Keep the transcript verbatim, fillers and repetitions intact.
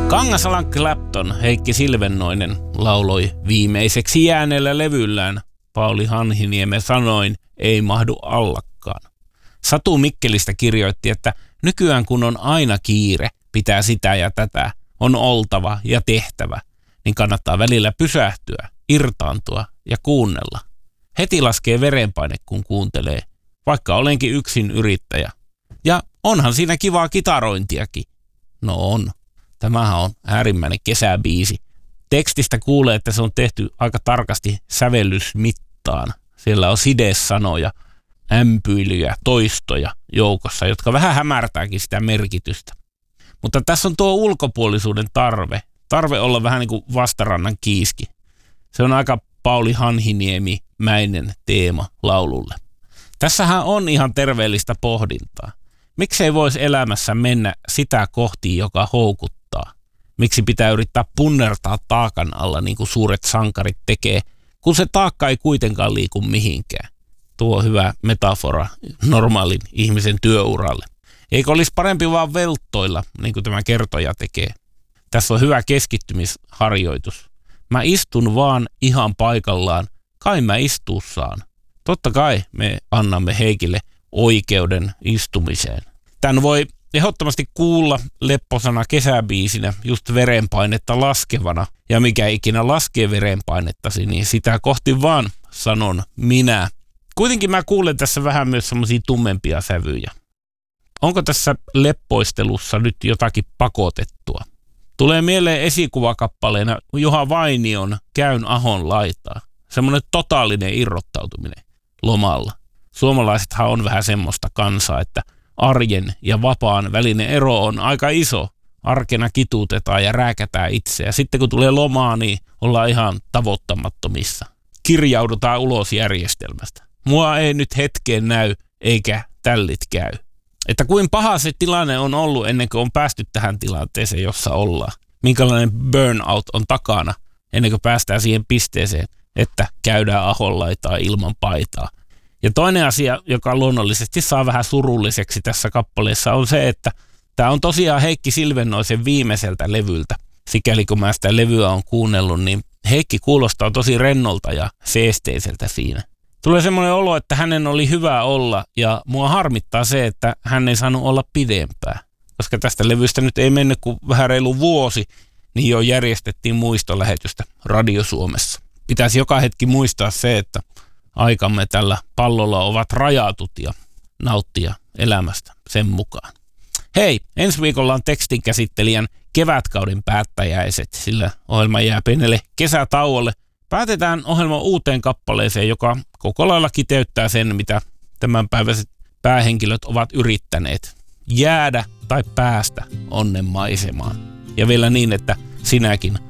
Kangasalan Clapton Heikki Silvennoinen lauloi viimeiseksi jääneellä levyllään Pauli Hanhiniemen sanoin ei mahdu allakkaan. Satu Mikkelistä kirjoitti, että nykyään kun on aina kiire, pitää sitä ja tätä, on oltava ja tehtävä, niin kannattaa välillä pysähtyä, irtaantua ja kuunnella. Heti laskee verenpaine, kun kuuntelee, vaikka olenkin yksin yrittäjä. Ja onhan siinä kivaa kitarointiakin. No on. Tämähän on äärimmäinen kesäbiisi. Tekstistä kuulee, että se on tehty aika tarkasti sävellysmittaan. Siellä on sidesanoja, ämpyilyjä, toistoja joukossa, jotka vähän hämärtääkin sitä merkitystä. Mutta tässä on tuo ulkopuolisuuden tarve. Tarve olla vähän niin kuin vastarannan kiiski. Se on aika Pauli Hanhiniemi-mäinen teema laululle. Tässähän on ihan terveellistä pohdintaa. Miksei voisi elämässä mennä sitä kohti, joka houkuttaa? Miksi pitää yrittää punnertaa taakan alla niin kuin suuret sankarit tekee, kun se taakka ei kuitenkaan liiku mihinkään? Tuo on hyvä metafora normaalin ihmisen työuralle. Eikö olisi parempi vaan velttoilla, niin kuin tämä kertoja tekee? Tässä on hyvä keskittymisharjoitus. Mä istun vaan ihan paikallaan, kai mä istuu saan. Totta kai me annamme Heikille oikeuden istumiseen. Tän voi ehdottomasti kuulla lepposana kesäbiisinä just verenpainetta laskevana. Ja mikä ikinä laskee verenpainettasi, niin sitä kohti vaan sanon minä. Kuitenkin mä kuulen tässä vähän myös semmosia tummempia sävyjä. Onko tässä leppoistelussa nyt jotakin pakotettua? Tulee mieleen esikuvakappaleena Juha Vainion Käyn Ahon laitaa. Semmoinen totaalinen irrottautuminen lomalla. Suomalaisethan on vähän semmoista kansaa, että arjen ja vapaan välinen ero on aika iso. Arkena kituutetaan ja rääkätään itseä. Sitten kun tulee lomaa, niin ollaan ihan tavoittamattomissa. Kirjaudutaan ulos järjestelmästä. Mua ei nyt hetkeen näy, eikä tällit käy. Että kuin paha se tilanne on ollut ennen kuin on päästy tähän tilanteeseen, jossa ollaan. Minkälainen burnout on takana ennen kuin päästään siihen pisteeseen, että käydään aholaitaa ilman paitaa. Ja toinen asia, joka luonnollisesti saa vähän surulliseksi tässä kappaleessa, on se, että tämä on tosiaan Heikki Silvennoisen viimeiseltä levyltä. Sikäli kun mä sitä levyä on kuunnellut, niin Heikki kuulostaa tosi rennolta ja seesteiseltä siinä. Tulee semmoinen olo, että hänen oli hyvä olla ja mua harmittaa se, että hän ei saanut olla pidempään. Koska tästä levystä nyt ei mennyt kuin vähän reilu vuosi, niin jo järjestettiin muistolähetystä Radio Suomessa. Pitäisi joka hetki muistaa se, että aikamme tällä pallolla ovat rajatut ja nauttia elämästä sen mukaan. Hei, ensi viikolla on tekstinkäsittelijän kevätkauden päättäjäiset, sillä ohjelma jää pienelle kesätauolle. Päätetään ohjelman uuteen kappaleeseen, joka koko lailla kiteyttää sen, mitä tämänpäiväiset päähenkilöt ovat yrittäneet. Jäädä tai päästä onnen maisemaan. Ja vielä niin, että sinäkin